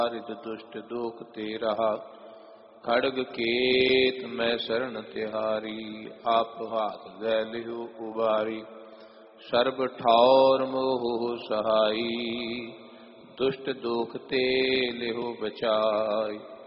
Rhythm दुष्ट दोख ते रहा। खड़ग केत मैं शरण तिहारी, आप हाथ दे लियो उबारी। सर्ब ठौर मोह सहाई, दुष्ट दोख ते लिहो बचाई।